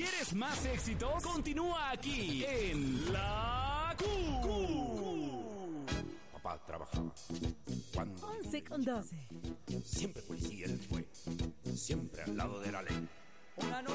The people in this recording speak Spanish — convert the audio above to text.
¿Quieres más éxitos? Continúa aquí en La Q. Papá trabajaba cuando 11:12. siempre policía él fue, siempre al lado de la ley. Una